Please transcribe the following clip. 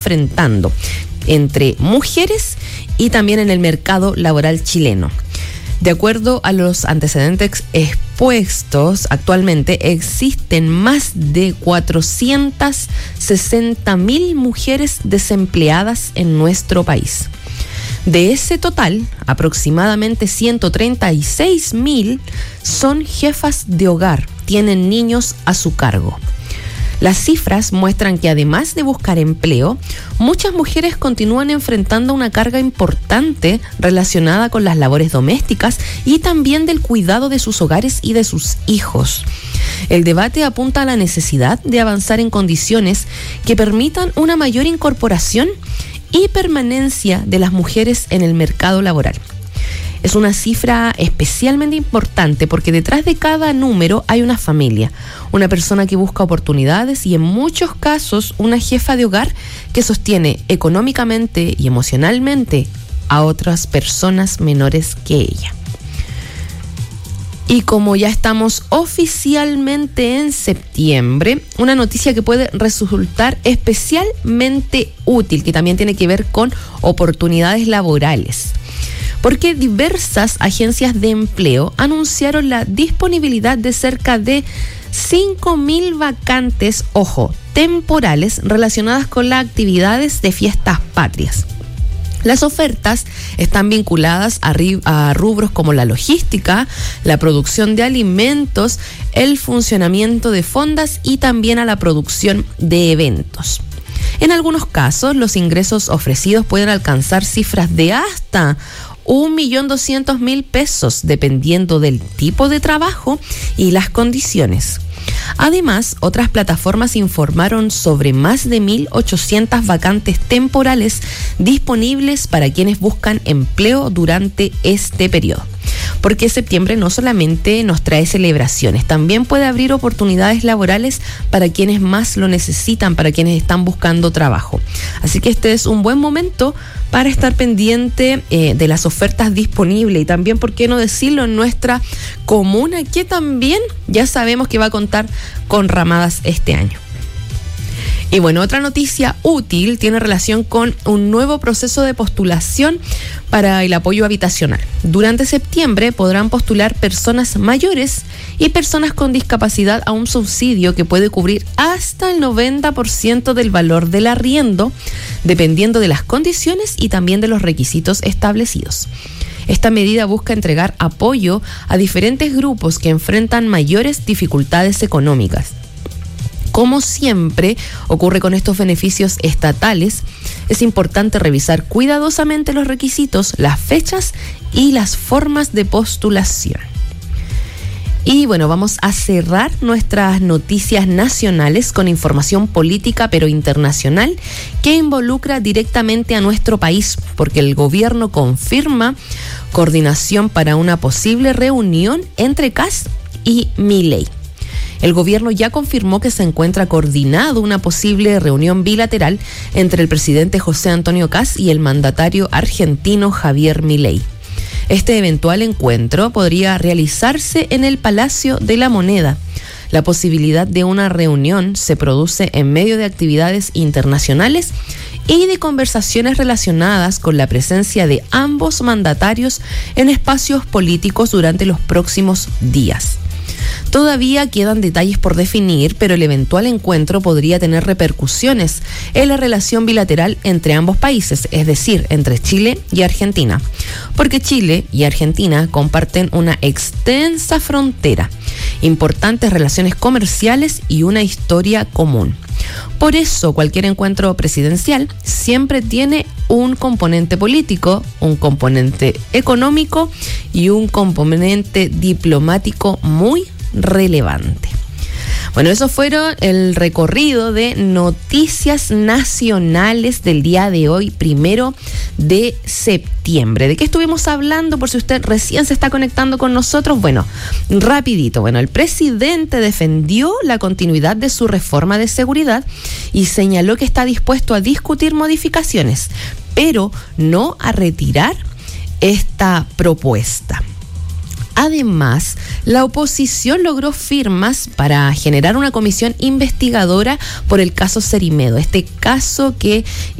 enfrentando entre mujeres y también en el mercado laboral chileno. De acuerdo a los antecedentes expuestos, actualmente existen más de 460.000 mujeres desempleadas en nuestro país. De ese total, aproximadamente 136.000 son jefas de hogar, tienen niños a su cargo. Las cifras muestran que además de buscar empleo, muchas mujeres continúan enfrentando una carga importante relacionada con las labores domésticas y también del cuidado de sus hogares y de sus hijos. El debate apunta a la necesidad de avanzar en condiciones que permitan una mayor incorporación y permanencia de las mujeres en el mercado laboral. Es una cifra especialmente importante porque detrás de cada número hay una familia, una persona que busca oportunidades y en muchos casos una jefa de hogar que sostiene económicamente y emocionalmente a otras personas menores que ella. Y como ya estamos oficialmente en septiembre, una noticia que puede resultar especialmente útil, que también tiene que ver con oportunidades laborales. Porque diversas agencias de empleo anunciaron la disponibilidad de cerca de 5.000 vacantes, temporales relacionadas con las actividades de fiestas patrias. Las ofertas están vinculadas a rubros como la logística, la producción de alimentos, el funcionamiento de fondas y también a la producción de eventos. En algunos casos, los ingresos ofrecidos pueden alcanzar cifras de hasta 1.200.000 pesos, dependiendo del tipo de trabajo y las condiciones. Además, otras plataformas informaron sobre más de 1.800 vacantes temporales disponibles para quienes buscan empleo durante este periodo. Porque septiembre no solamente nos trae celebraciones, también puede abrir oportunidades laborales para quienes más lo necesitan, para quienes están buscando trabajo. Así que este es un buen momento para estar pendiente de las ofertas disponibles y también, ¿por qué no decirlo?, en nuestra comuna, que también ya sabemos que va a contar con ramadas este año. Y bueno, otra noticia útil tiene relación con un nuevo proceso de postulación para el apoyo habitacional. Durante septiembre podrán postular personas mayores y personas con discapacidad a un subsidio que puede cubrir hasta el 90% del valor del arriendo, dependiendo de las condiciones y también de los requisitos establecidos. Esta medida busca entregar apoyo a diferentes grupos que enfrentan mayores dificultades económicas. Como siempre ocurre con estos beneficios estatales, es importante revisar cuidadosamente los requisitos, las fechas y las formas de postulación. Y bueno, vamos a cerrar nuestras noticias nacionales con información política pero internacional que involucra directamente a nuestro país, porque el gobierno confirma coordinación para una posible reunión entre Kast y Milei. El gobierno ya confirmó que se encuentra coordinado una posible reunión bilateral entre el presidente José Antonio Kast y el mandatario argentino Javier Milei. Este eventual encuentro podría realizarse en el Palacio de la Moneda. La posibilidad de una reunión se produce en medio de actividades internacionales y de conversaciones relacionadas con la presencia de ambos mandatarios en espacios políticos durante los próximos días. Todavía quedan detalles por definir, pero el eventual encuentro podría tener repercusiones en la relación bilateral entre ambos países, es decir, entre Chile y Argentina, porque Chile y Argentina comparten una extensa frontera, importantes relaciones comerciales y una historia común. Por eso, cualquier encuentro presidencial siempre tiene un componente político, un componente económico y un componente diplomático muy relevante. Bueno, eso fueron el recorrido de noticias nacionales del día de hoy, 1 de septiembre. ¿De qué estuvimos hablando? Por si usted recién se está conectando con nosotros. Bueno, rapidito. Bueno, el presidente defendió la continuidad de su reforma de seguridad y señaló que está dispuesto a discutir modificaciones, pero no a retirar esta propuesta. Además, la oposición logró firmas para generar una comisión investigadora por el caso Cerimedo, este caso que